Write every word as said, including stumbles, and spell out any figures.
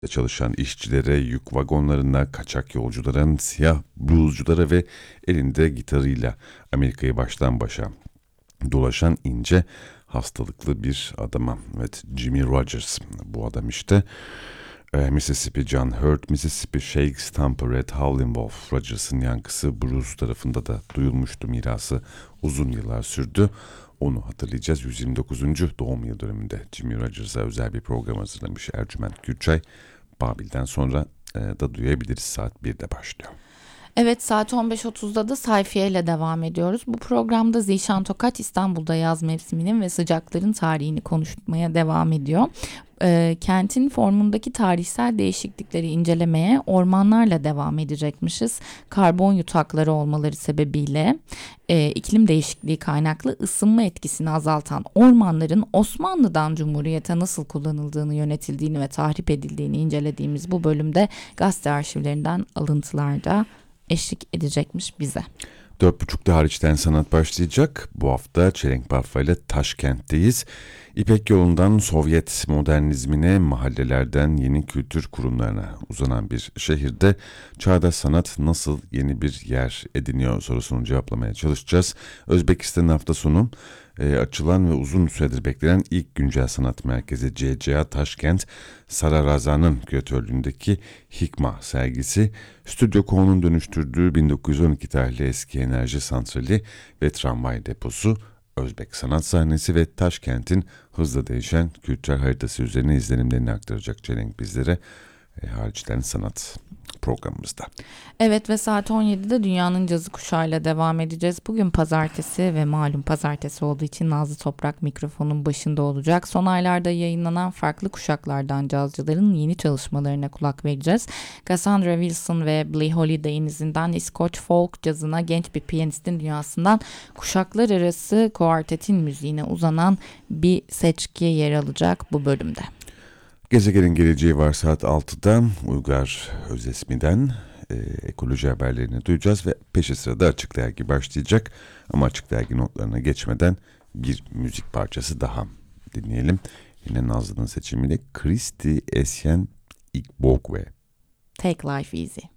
çalışan işçilere, yük vagonlarına, kaçak yolculara, siyah bluzculara ve elinde gitarıyla Amerika'yı baştan başa dolaşan ince hastalıklı bir adama. Evet, Jimmy Rogers bu adam işte. Ee, Mississippi John Hurt, Mississippi Shakes, Tampa Red, Howlin' Wolf. Rogers'ın yankısı blues tarafında da duyulmuştu, mirası uzun yıllar sürdü. Onu hatırlayacağız. yüz yirmi dokuzuncu doğum yıl dönümünde Jimmy Rogers'a özel bir program hazırlamış Ercüment Gürçay. Babil'den sonra e, da duyabiliriz. Saat birde başlıyor. Evet, saat on beş otuzda da sayfiye ile devam ediyoruz. Bu programda Zişan Tokat İstanbul'da yaz mevsiminin ve sıcakların tarihini konuşmaya devam ediyor. Ee, kentin formundaki tarihsel değişiklikleri incelemeye ormanlarla devam edecekmişiz. Karbon yutakları olmaları sebebiyle e, iklim değişikliği kaynaklı ısınma etkisini azaltan ormanların Osmanlı'dan Cumhuriyet'e nasıl kullanıldığını, yönetildiğini ve tahrip edildiğini incelediğimiz bu bölümde gazete arşivlerinden alıntılarda eşlik edecekmiş bize. Dört buçukta hariçten sanat başlayacak. Bu hafta Çelenk Bafra ile Taşkent'teyiz. İpek yolundan Sovyet modernizmine, mahallelerden yeni kültür kurumlarına uzanan bir şehirde çağdaş sanat nasıl yeni bir yer ediniyor sorusunu cevaplamaya çalışacağız. Özbekistan'ın hafta sonu e, açılan ve uzun süredir beklenen ilk güncel sanat merkezi C C A Taşkent, Sara Raza'nın küratörlüğündeki Hikma sergisi, Stüdyo Ko'nun dönüştürdüğü bin dokuz yüz on iki tarihli eski enerji santrali ve tramvay deposu, Özbek sanat sahnesi ve Taşkent'in hızla değişen kültürel haritası üzerine izlenimlerini aktaracak Çelenk bizlere e, hariçten sanat programımızda. Evet ve saat on yedide Dünyanın Cazı Kuşağı'yla devam edeceğiz. Bugün pazartesi ve malum pazartesi olduğu için Nazlı Toprak mikrofonun başında olacak. Son aylarda yayınlanan farklı kuşaklardan cazcıların yeni çalışmalarına kulak vereceğiz. Cassandra Wilson ve Billie Holiday'in izinden İskoç folk cazına, genç bir piyanistin dünyasından kuşaklar arası kuartetin müziğine uzanan bir seçki yer alacak bu bölümde. Gezegenin Geleceği var saat altıda. Uygar Özesmi'den e, ekoloji haberlerini duyacağız ve peşi sırada Açık Dergi başlayacak. Ama Açık Dergi notlarına geçmeden bir müzik parçası daha dinleyelim. Yine Nazlı'nın seçimiyle Christy Esyen Igbokwe. Take Life Easy.